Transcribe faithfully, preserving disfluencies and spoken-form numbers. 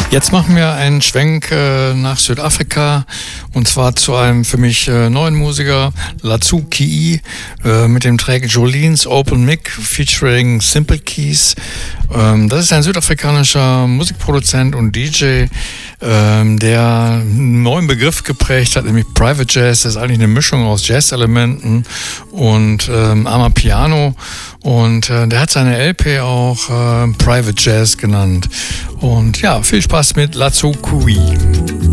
Jetzt machen wir einen Schwenk äh, nach Südafrika und zwar zu einem für mich äh, neuen Musiker, Lazu Ki'i, äh, mit dem Track Jolene's Open Mic featuring Simple Keys. Ähm, das ist ein südafrikanischer Musikproduzent und D J, ähm, der einen neuen Begriff geprägt hat, nämlich Private Jazz. Das ist eigentlich eine Mischung aus Jazz-Elementen und ähm, Amapiano. Und äh, der hat seine L P auch äh, Private Jazz genannt. Und ja, viel Spaß mit Lazu Ki'i.